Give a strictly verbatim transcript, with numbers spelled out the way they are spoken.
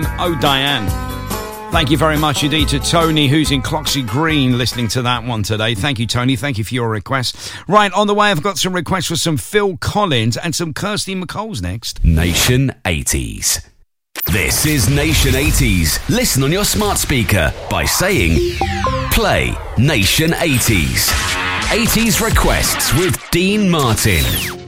Oh Diane. Thank you very much indeed to Tony, who's in Cloxy Green, listening to that one today. Thank you, Tony. Thank you for your request. Right, on the way, I've got some requests for some Phil Collins and some Kirsty MacColl's next. Nation eighties. This is Nation eighties. Listen on your smart speaker by saying, play Nation eighties. eighties requests with Dean Martin.